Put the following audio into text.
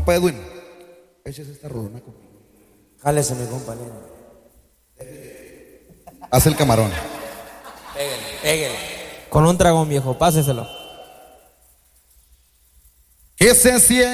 Compa Edwin, échese esta rolona, compa. Jálese, mi compañero. Haz el camarón. Pégale. Con un dragón, viejo, páseselo. Que se siente